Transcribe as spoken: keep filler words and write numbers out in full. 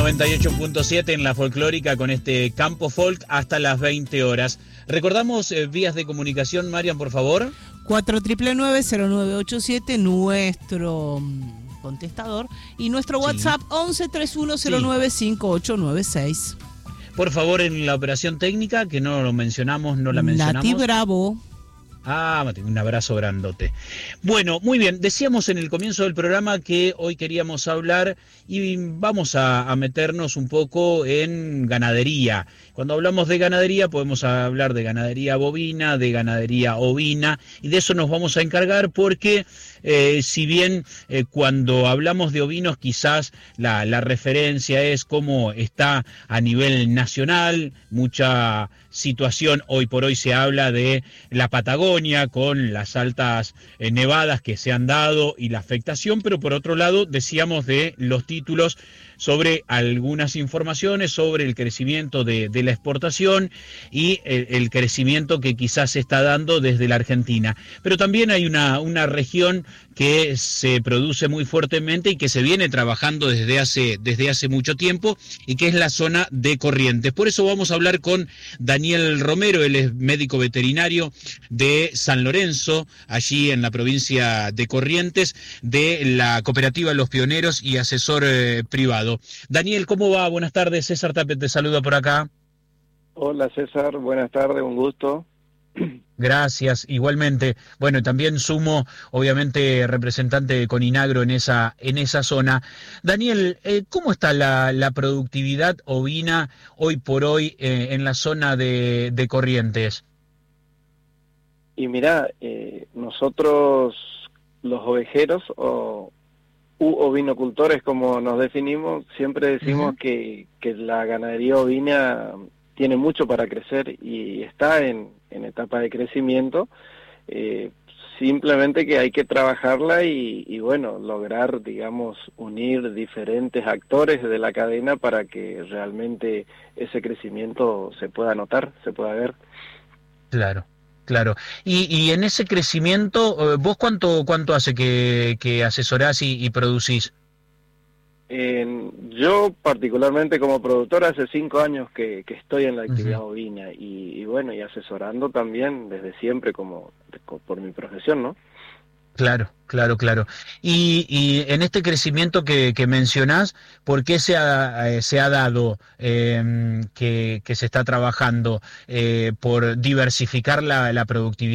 noventa y ocho punto siete en la folclórica con este Campo Folk hasta las veinte horas. Recordamos eh, vías de comunicación, Marian, por favor. cuatro nueve nueve cero nueve ocho siete, nuestro mm, contestador, y nuestro Sí. WhatsApp once treinta y uno cero nueve cinco ocho nueve seis. Por favor, en la operación técnica, que no lo mencionamos, no la mencionamos. Nati Bravo. Ah, Mati, un abrazo grandote. Bueno, muy bien, decíamos en el comienzo del programa que hoy queríamos hablar y vamos a, a meternos un poco en ganadería. Cuando hablamos de ganadería podemos hablar de ganadería bovina, de ganadería ovina, y de eso nos vamos a encargar porque eh, si bien eh, cuando hablamos de ovinos quizás la, la referencia es cómo está a nivel nacional, mucha situación hoy por hoy se habla de la Patagonia con las altas eh, nevadas que se han dado y la afectación, pero por otro lado decíamos de los títulos sobre algunas informaciones sobre el crecimiento de, de la exportación y el, el crecimiento que quizás se está dando desde la Argentina. Pero también hay una, una región que se produce muy fuertemente y que se viene trabajando desde hace, desde hace mucho tiempo y que es la zona de Corrientes. Por eso vamos a hablar con Daniel Romero, él es médico veterinario de San Lorenzo, allí en la provincia de Corrientes, de la cooperativa Los Pioneros y asesor eh, privado. Daniel, ¿cómo va? Buenas tardes, César Tapia te saluda por acá. Hola César, buenas tardes, un gusto. Gracias, igualmente. Bueno, también sumo, obviamente, representante de Coninagro en esa, en esa zona. Daniel, eh, ¿cómo está la, la productividad ovina hoy por hoy eh, en la zona de, de Corrientes? Y mira, eh, nosotros los ovejeros o u ovinocultores, como nos definimos, siempre decimos uh-huh. que, que la ganadería ovina tiene mucho para crecer y está en, en etapa de crecimiento, eh, simplemente que hay que trabajarla y, y bueno, lograr, digamos, unir diferentes actores de la cadena para que realmente ese crecimiento se pueda notar, se pueda ver. Claro. Claro, y, y en ese crecimiento, ¿vos cuánto cuánto hace que, que asesorás y, y producís? Eh, yo particularmente como productor hace cinco años que, que estoy en la actividad uh-huh. ovina y, y bueno, y asesorando también desde siempre como por mi profesión, ¿no? Claro, claro, claro. Y, y en este crecimiento que, que mencionás, ¿por qué se ha, eh, se ha dado eh, que, que se está trabajando eh, por diversificar la, la productividad?